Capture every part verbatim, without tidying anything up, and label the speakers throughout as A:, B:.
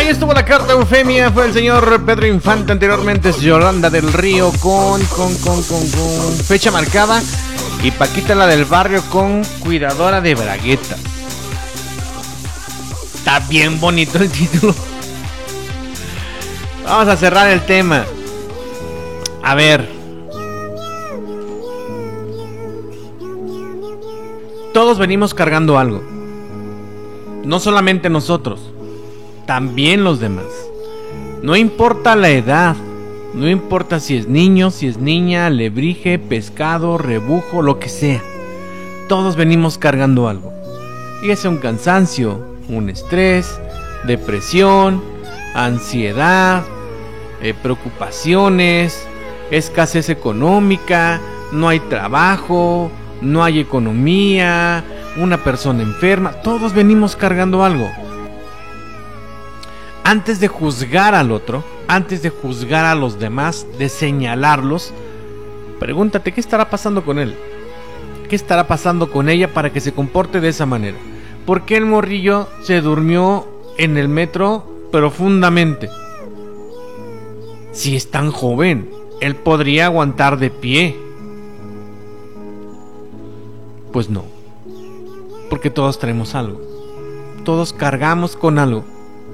A: Ahí estuvo la carta Eufemia, fue el señor Pedro Infante, anteriormente es Yolanda del Río con, con, con, con, con fecha marcada, y Paquita la del Barrio con Cuidadora de Bragueta. Está bien bonito el título. Vamos a cerrar el tema. A ver, todos venimos cargando algo. No solamente nosotros, también los demás. No importa la edad, no importa si es niño, si es niña, alebrije, pescado, rebujo, lo que sea. Todos venimos cargando algo. Y es un cansancio, un estrés, depresión, ansiedad, eh, preocupaciones, escasez económica, no hay trabajo, no hay economía, una persona enferma. Todos venimos cargando algo. Antes de juzgar al otro, antes de juzgar a los demás, de señalarlos, pregúntate qué estará pasando con él, qué estará pasando con ella para que se comporte de esa manera. ¿Por qué el morrillo se durmió en el metro profundamente? Si es tan joven, él podría aguantar de pie. Pues no, porque todos traemos algo, todos cargamos con algo.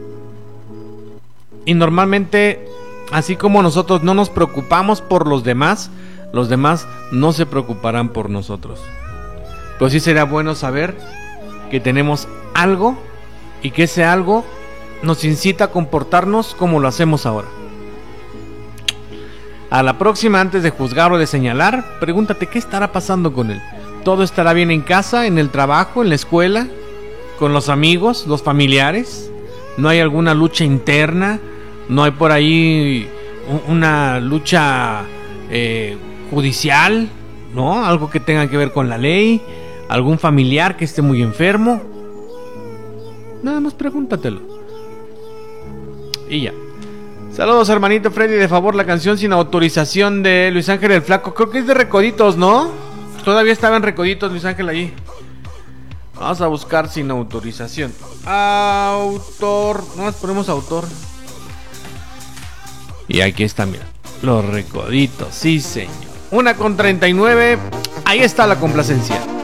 A: Y normalmente, así como nosotros no nos preocupamos por los demás, los demás no se preocuparán por nosotros. Pero sí sería bueno saber que tenemos algo y que ese algo nos incita a comportarnos como lo hacemos ahora. A la próxima, antes de juzgar o de señalar, pregúntate qué estará pasando con él. ¿Todo estará bien en casa, en el trabajo, en la escuela, con los amigos, los familiares? ¿No hay alguna lucha interna? ¿No hay por ahí una lucha eh, judicial? ¿No? Algo que tenga que ver con la ley. ¿Algún familiar que esté muy enfermo? Nada más pregúntatelo. Y ya. Saludos, hermanito Freddy. De favor, la canción Sin Autorización de Luis Ángel el Flaco. Creo que es de Recoditos, ¿no? Todavía estaba en Recoditos Luis Ángel allí. Vamos a buscar Sin Autorización. Autor. No nos ponemos autor. Y aquí está, mira. Los Recoditos, sí señor. Una con treinta y nueve. Ahí está la complacencia.